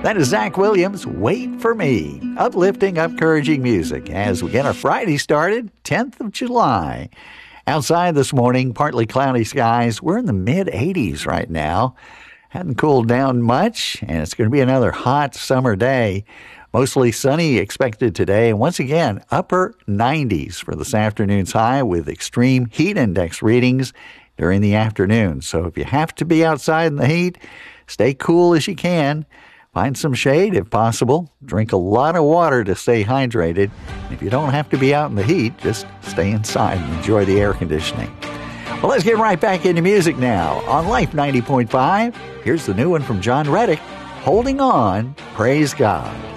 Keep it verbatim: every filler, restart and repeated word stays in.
That is Zach Williams, Wait for Me. Uplifting, encouraging music as we get our Friday started, tenth of July. Outside this morning, partly cloudy skies. We're in the mid eighties right now. Hadn't cooled down much, and it's going to be another hot summer day. Mostly sunny expected today. And once again, upper nineties for this afternoon's high with extreme heat index readings during the afternoon. So if you have to be outside in the heat, stay cool as you can. Find some shade if possible. Drink a lot of water to stay hydrated. If you don't have to be out in the heat, just stay inside and enjoy the air conditioning. Well, let's get right back into music now. On Life ninety point five, here's the new one from John Reddick, Holding On, Praise God.